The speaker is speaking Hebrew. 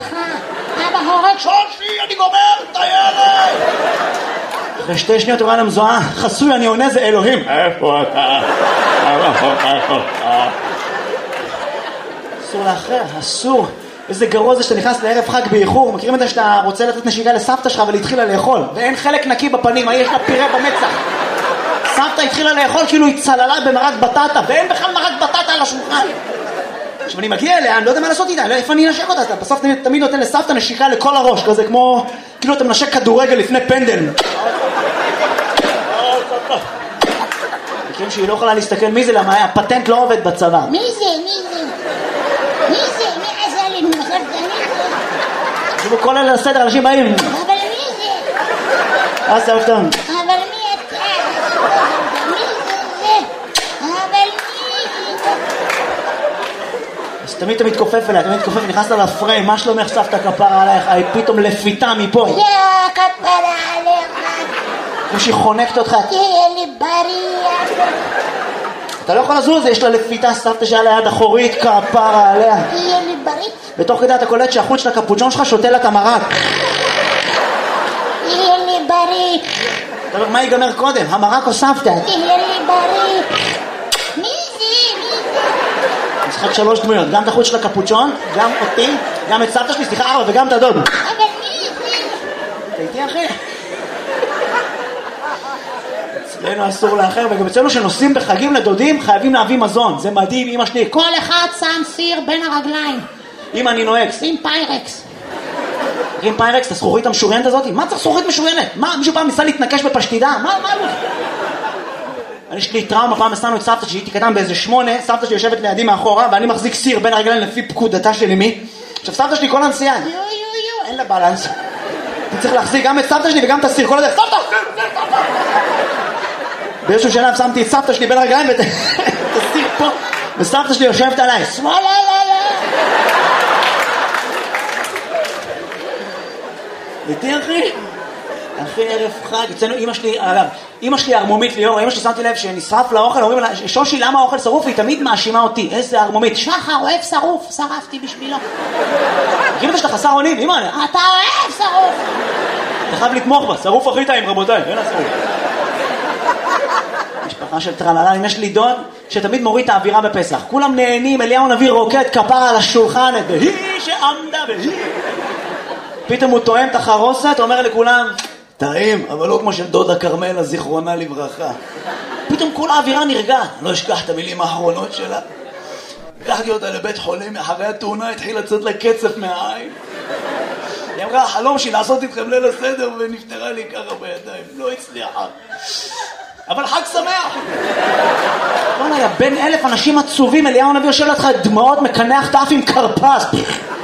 אבא הורג שושי, אני גומר את הילד. אחרי 2 שניות הוא ראה למזוהה, חסוי אני עונה זה אלוהים. איפה אתה? אסור לאחר, אסור. איזה גרוע זה שאתה נכנס לערב חג באיחור. מכירים את זה שאתה רוצה לתת נשיקה לסבתא שלך ולהתחילה לאכול ואין חלק נקי בפנים, יש לה פירה במצח. סבתא התחילה לאכול כאילו היא צללה במרק בטטה ואין בכלל מרק בטטה על השולחן. עכשיו אני מגיע אליה, אני לא יודע מה לעשות איתה, איפה אני אנשק אותה? אתה בסוף תמיד נותן לסבתא נשיקה לכל הראש, כזה כמו כאילו אתה מנשק כדורגל לפני פנדל. מכירים שהיא לא יכולה להסתכל מי זה, למה הפטנט לא עובד בצבא. מי זה? מי עשה לי מנסה תשבו כל אלה לסדר, אנשים באים. אבל מי זה? אז אהבת. אבל מי אתה? מי זה? אבל מי זה? אז תמיד מתכופף אליה, תמיד מתכופף, נכנסת לפריים, מה שלומך סבתא כפרה עלייך? היא פתאום לפיתה מפה. יא כפרה עליך. כמו שהיא חונקת אותך. תהיה לי בריא. אתה לא יכול לזוז, יש לה לפיתה סבתא שהיה ליד אחורית, כפרה עליה. תהיה לי בריא. בתוך כדי אתה קולט שהחוץ של הקפוצ'ון שלך שותה לה את המרק. תהיה לי בריא. אתה אומר, מה ייגמר קודם? המרק או סבתא? תהיה לי בריא. מי זה? משחק 3 דמויות, גם את החוץ של הקפוצ'ון, גם אותי, גם את סבתא שלי, סליחה 4 וגם את הדוד. אבל מי זה? אתה איתי אחי? אצלנו אסור לאחר, וגם אצלנו שנוסעים בחגים לדודים חייבים להביא מזון, זה מדהים. אמא שלי, כל אחד שם סיר בין הרגליים. אמא אני נוהג שים פיירקס. עם פיירקס, את הזכוכית המשוריינת הזאת? מה צריך זכוכית משוריינת? מה, מישהו פעם ניסה להתנקש בפשטידה? מה? יש לי טראומה, פעם הסתנו את סבתא שהייתי קטן באיזה 8, סבתא שלי יושבת לידי מאחורה ואני מחזיק סיר בין הרגליים לפי פקודתה של אמי. עכשיו סבתא שלי כל הנסיעה, אין לה בלנס, אני צריך להחזיק גם את סבתא שלי וגם את הסיר, כל הדרך, סבתא! באיזשהו שלב שמתי את סבתא שלי בין הרגליים ואת הסיר פה, וסבתא שלי יושבת עליי, שמאלה. איתי אחי ערב חג, אצלנו אמא שלי, אגב, אמא שלי ארמומית ליאור, אמא שלי שמתי לב שנשרף לאוכל, אומרים לה, שושי למה האוכל שרוף? היא תמיד מאשימה אותי, איזה ארמומית. שחר אוהב שרוף, שרפתי בשבילו. כאילו שאתה חסר אונים, אמא, אתה אוהב שרוף. אתה חייב לתמוך בה, שרוף הכי טעים רבותיי, אין השרוף. משפחה של טרללה, יש לי דוד שתמיד מוריד את האווירה בפסח, כולם נהנים, אליהו נביא רוקד כפרה על השולחן, והיא שעמדה והיא. פתאום הוא טועם את החרוסת, אומר לכולם, טעים, אבל לא כמו של דודה קרמלה, זיכרונה לברכה. פתאום כל האווירה נרגעת, לא אשכח את המילים האחרונות שלה. לקחתי אותה לבית חולים, אחרי התאונה התחיל לצאת לה קצף מהעין. היא אמרה, החלום שלי לעשות איתכם ליל הסדר, ונפטרה לי ככה בידיים, לא הצליחה. אבל חג שמח! בוא נהיה, בין 1000 אנשים עצובים, אליהו הנביא יושב לך דמעות, מקנח תף עם קרפס.